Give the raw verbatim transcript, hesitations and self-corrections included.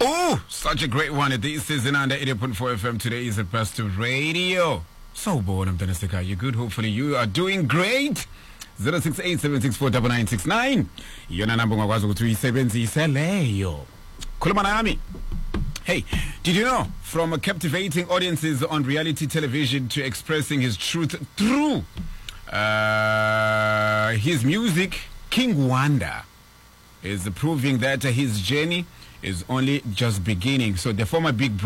Oh, such a great one. This is in under eighty point four F M. Today is a best of radio. So bored, I'm Dennis Sika. You good? Hopefully you are doing great. zero six eight seven six four nine nine six nine. Yona number ngakwazi ukuthi uyisebenzise leyo. Khuluma nami. Hey, did you know, from captivating audiences on reality television to expressing his truth through uh, his music, King Wanda is proving that his journey is only just beginning. So the former Big Brother